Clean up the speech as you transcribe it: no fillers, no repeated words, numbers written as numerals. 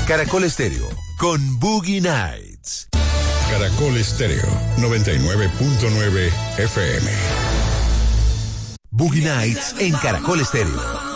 Caracol Estéreo, con Boogie Nights. Caracol Estéreo, 99.9 FM. Boogie Nights en Caracol Estéreo.